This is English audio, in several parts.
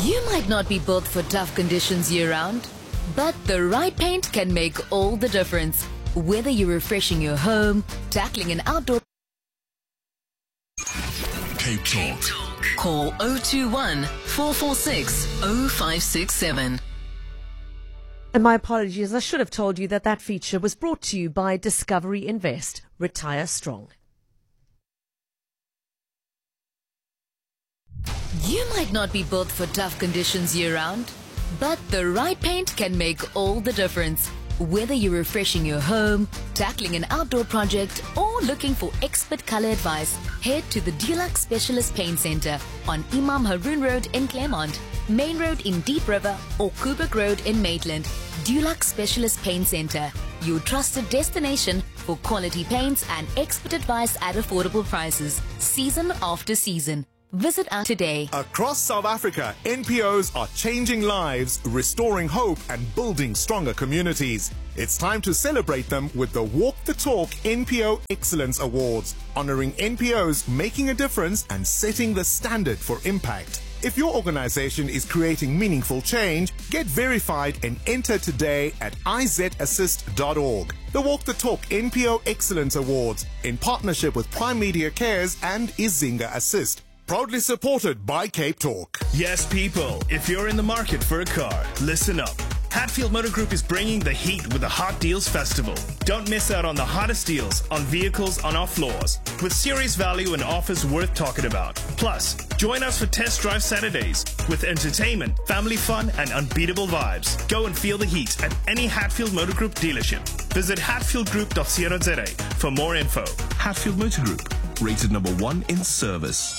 You might not be built for tough conditions year-round, but the right paint can make all the difference. Whether you're refreshing your home, tackling an outdoor... Cape Talk. Call 021 446 0567. And my apologies, I should have told you that feature was brought to you by Discovery Invest. Retire strong. You might not be built for tough conditions year-round, but the right paint can make all the difference. Whether you're refreshing your home, tackling an outdoor project, or looking for expert color advice, head to the Dulux Specialist Paint Center on Imam Haroon Road in Claremont, Main Road in Deep River, or Kubrick Road in Maitland. Dulux Specialist Paint Center, your trusted destination for quality paints and expert advice at affordable prices, season after season. Visit us today. Across South Africa, NPOs are changing lives, restoring hope, and building stronger communities. It's time to celebrate them with the Walk the Talk NPO Excellence Awards, honoring NPOs making a difference and setting the standard for impact. If your organization is creating meaningful change, get verified and enter today at izassist.org. The Walk the Talk NPO Excellence Awards, in partnership with Prime Media Cares and Izinga Assist. Proudly supported by Cape Talk. Yes, people, if you're in the market for a car, listen up. Hatfield Motor Group is bringing the heat with the Hot Deals Festival. Don't miss out on the hottest deals on vehicles on our floors, with serious value and offers worth talking about. Plus, join us for Test Drive Saturdays with entertainment, family fun, and unbeatable vibes. Go and feel the heat at any Hatfield Motor Group dealership. Visit hatfieldgroup.co.za for more info. Hatfield Motor Group, rated number 1 in service.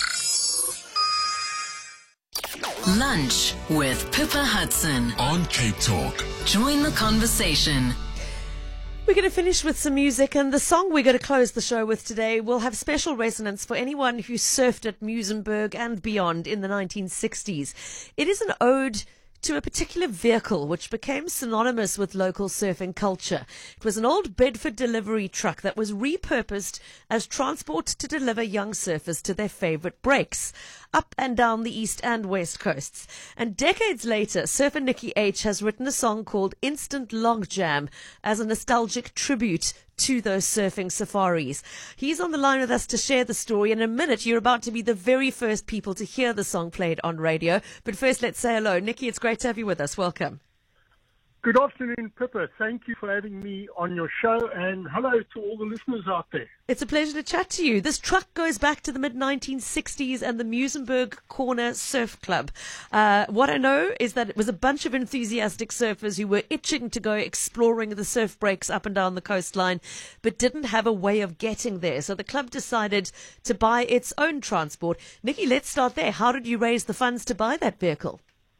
Lunch with Pippa Hudson On Cape Talk. Join the conversation. We're going to finish with some music, and the song we're going to close the show with today will have special resonance for anyone who surfed at Muizenberg and beyond in the 1960s. It is an ode to a particular vehicle which became synonymous with local surfing culture. It was an old Bedford delivery truck that was repurposed as transport to deliver young surfers to their favourite breaks up and down the east and west coasts. And decades later, surfer Nicky H has written a song called Instant Log Jam as a nostalgic tribute to those surfing safaris. He's on the line with us to share the story. In a minute, you're about to be the very first people to hear the song played on radio. But first, let's say hello. Nicky, it's great to have you with us. Welcome. Good afternoon, Pippa. Thank you for having me on your show, and hello to all the listeners out there. It's a pleasure to chat to you. This truck goes back to the mid-1960s and the Muizenberg Corner Surf Club. What I know is that it was a bunch of enthusiastic surfers who were itching to go exploring the surf breaks up and down the coastline, but didn't have a way of getting there. So the club decided to buy its own transport. Nicky, let's start there. How did you raise the funds to buy that vehicle?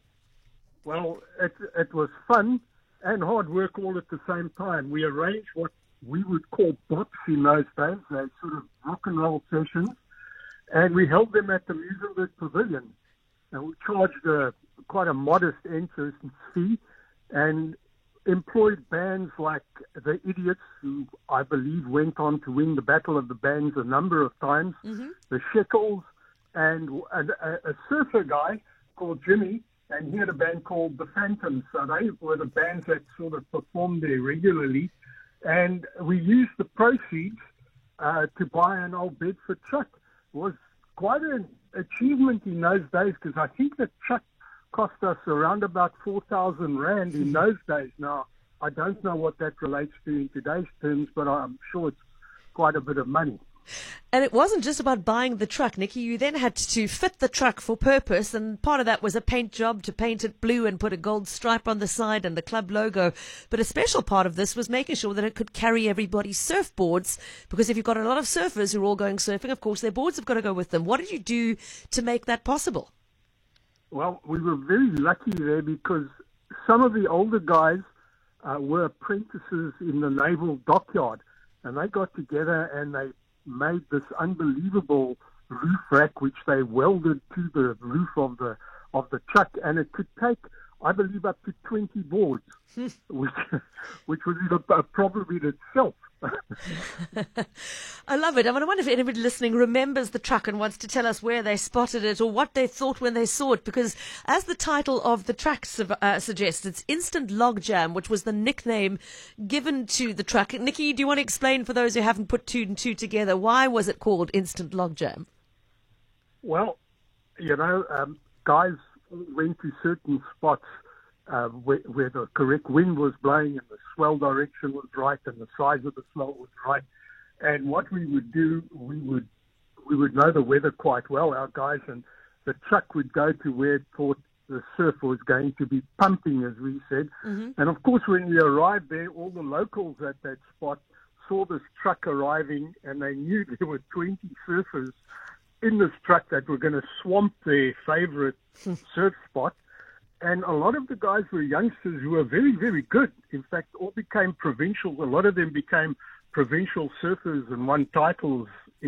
Well, it was fun and hard work all at the same time. We arranged what we would call bops in those days, those sort of rock and roll sessions, and we held them at the Muizenberg Pavilion. And we charged quite a modest entrance fee and employed bands like the Idiots, who I believe went on to win the Battle of the Bands a number of times, the Shekels, and a surfer guy called Jimmy, and he had a band called The Phantoms. So they were the bands that sort of performed there regularly. And we used the proceeds to buy an old Bedford truck. It was quite an achievement in those days, because I think the truck cost us around about 4,000 Rand in those days. Now, I don't know what that relates to in today's terms, but I'm sure it's quite a bit of money. And it wasn't just about buying the truck, Nicky. You then had to fit the truck for purpose, and part of that was a paint job to paint it blue and put a gold stripe on the side and the club logo. But a special part of this was making sure that it could carry everybody's surfboards, because if you've got a lot of surfers who are all going surfing, of course, their boards have got to go with them. What did you do to make that possible? Well, we were very lucky there, because some of the older guys were apprentices in the naval dockyard, and they got together and they made this unbelievable roof rack which they welded to the roof of the truck, and it could take, I believe, up to 20 boards, which was a problem in itself. I love it. I wonder if anybody listening remembers the truck and wants to tell us where they spotted it or what they thought when they saw it, because as the title of the track suggests, it's Instant Logjam, which was the nickname given to the truck. Nikki, do you want to explain for those who haven't put two and two together, why was it called Instant Logjam? Well, guys went to certain spots where the correct wind was blowing and the swell direction was right and the size of the swell was right. And what we would do, we would know the weather quite well, our guys, and the truck would go to where it thought the surf was going to be pumping, as we said. Mm-hmm. And of course, when we arrived there, all the locals at that spot saw this truck arriving, and they knew there were 20 surfers in this truck that were going to swamp their favorite surf spot. And a lot of the guys were youngsters who were very, very good. In fact, all became provincials. A lot of them became provincial surfers and won titles.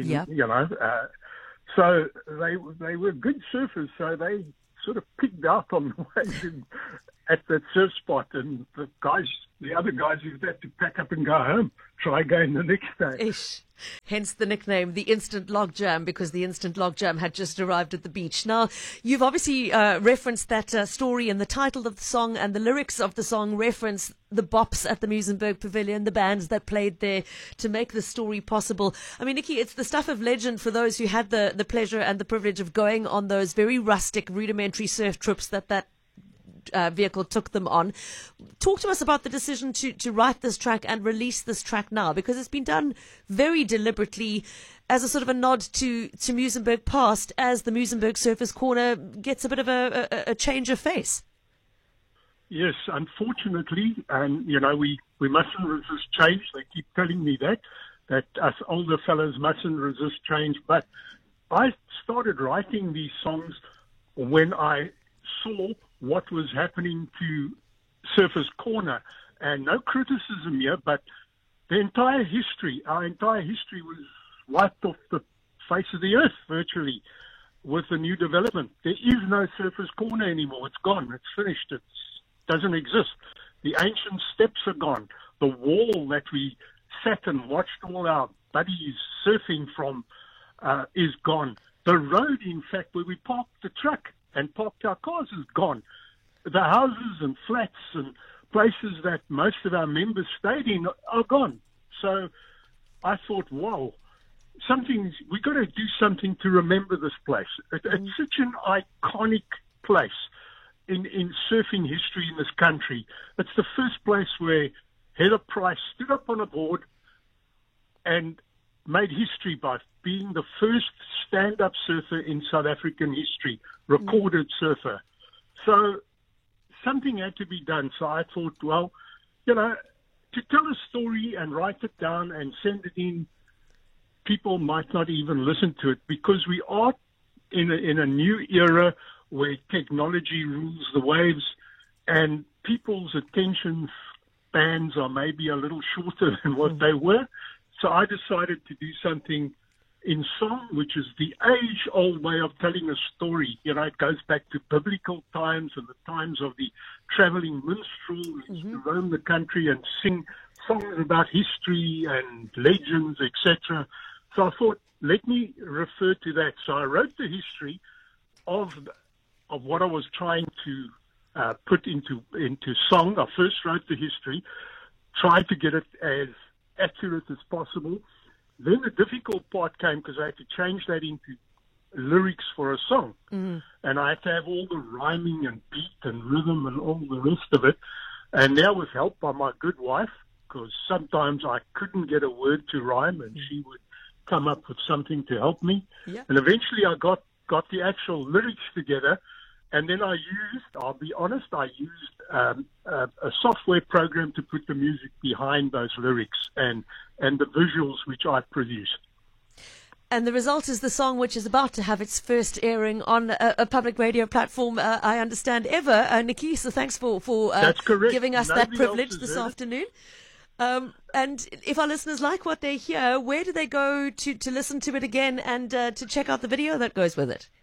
So they were good surfers. So they sort of picked out on the way at that surf spot. And the other guys who had to pack up and go home, try again the next day. Ish. Hence the nickname, the Instant Logjam, because the Instant Logjam had just arrived at the beach. Now, you've obviously referenced that story in the title of the song, and the lyrics of the song reference the bops at the Muizenberg Pavilion, the bands that played there to make the story possible. I mean, Nikki, it's the stuff of legend for those who had the pleasure and the privilege of going on those very rustic, rudimentary surf trips that vehicle took them on. Talk to us about the decision to write this track and release this track now, because it's been done very deliberately as a sort of a nod to Muizenberg past, as the Muizenberg Surfers Corner gets a bit of a change of face. Yes, unfortunately, and we mustn't resist change. They keep telling me that us older fellows mustn't resist change. But I started writing these songs when I saw what was happening to Surfers Corner. And no criticism here, but our entire history was wiped off the face of the earth virtually with the new development. There is no Surfers Corner anymore. It's gone. It's finished. It doesn't exist. The ancient steps are gone. The wall that we sat and watched all our buddies surfing from is gone. The road, in fact, where we parked the truck and parked our cars is gone. The houses and flats and places that most of our members stayed in are gone. So I thought, wow, we got to do something to remember this place. It's such an iconic place in surfing history in this country. It's the first place where Heather Price stood up on a board and made history by being the first stand-up surfer in South African history, recorded surfer. So something had to be done. So I thought, well, to tell a story and write it down and send it in, people might not even listen to it, because we are in a new era where technology rules the waves and people's attention spans are maybe a little shorter than what they were. So I decided to do something in song, which is the age-old way of telling a story. It goes back to biblical times and the times of the traveling minstrel who used to roam the country and sing songs about history and legends, etc. So I thought, let me refer to that. So I wrote the history of what I was trying to put into song. I first wrote the history, tried to get it as accurate as possible. Then the difficult part came because I had to change that into lyrics for a song. And I had to have all the rhyming and beat and rhythm and all the rest of it. And that was helped by my good wife, because sometimes I couldn't get a word to rhyme and she would come up with something to help me. Yeah. And eventually I got the actual lyrics together. And then I'll be honest, I used a software program to put the music behind those lyrics and the visuals which I produced. And the result is the song which is about to have its first airing on a public radio platform, I understand, ever. Nikki, so thanks for giving us that privilege this afternoon. And if our listeners like what they hear, where do they go to listen to it again and to check out the video that goes with it?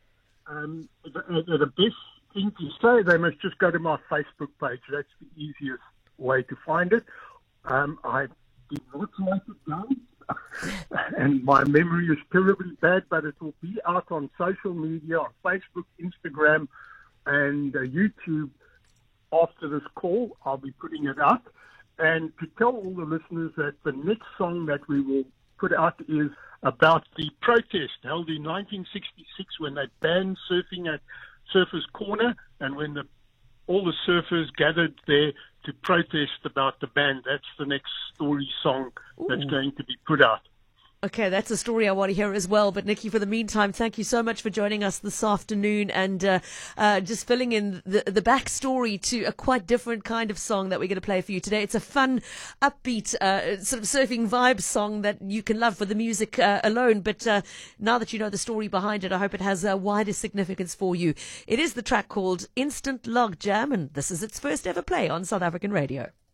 The best thing to say, they must just go to my Facebook page. That's the easiest way to find it. I did not write it down. And my memory is terribly bad, but it will be out on social media, on Facebook, Instagram, and YouTube. After this call, I'll be putting it out. And to tell all the listeners that the next song that we will put out is about the protest held in 1966 when they banned surfing at Surfers Corner, and when all the surfers gathered there to protest about the ban. That's the next story song that's going to be put out. Okay, that's a story I want to hear as well. But Nikki, for the meantime, thank you so much for joining us this afternoon and just filling in the backstory to a quite different kind of song that we're going to play for you today. It's a fun, upbeat, sort of surfing vibe song that you can love for the music alone. But now that you know the story behind it, I hope it has a wider significance for you. It is the track called Instant Log Jam, and this is its first ever play on South African radio.